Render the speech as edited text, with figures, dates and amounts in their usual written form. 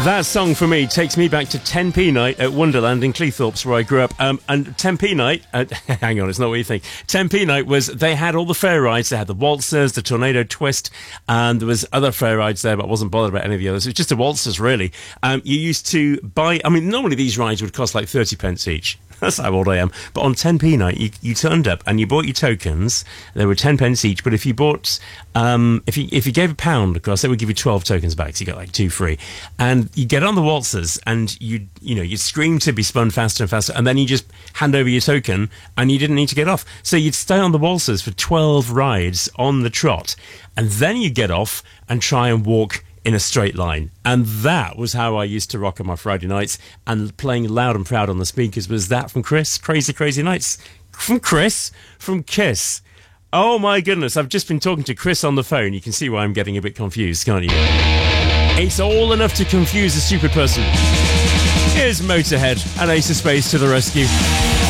That song for me takes me back to 10p night at Wonderland in Cleethorpes, where I grew up. And 10p night, hang on, it's not what you think. 10p night was, they had all the fair rides. They had the waltzers, the tornado twist, and there was other fair rides there, but I wasn't bothered about any of the others. It was just the waltzers, really. You used to buy, normally these rides would cost like 30 pence each. That's how old I am. But on 10p night, you turned up and you bought your tokens. They were 10 pence each. But if you bought, if you gave £1 across, they would give you 12 tokens back. So you got like 2 free. And you get on the waltzers and you scream to be spun faster and faster. And then you just hand over your token and you didn't need to get off. So you'd stay on the waltzers for 12 rides on the trot. And then you get off and try and walk in a straight line. And that was how I used to rock on my Friday nights, and playing loud and proud on the speakers was that from Chris. Crazy, Crazy Nights. From Chris, from Kiss. Oh my goodness, I've just been talking to Chris on the phone. You can see why I'm getting a bit confused, can't you? It's all enough to confuse a stupid person. Here's Motorhead and Ace of Spades to the rescue.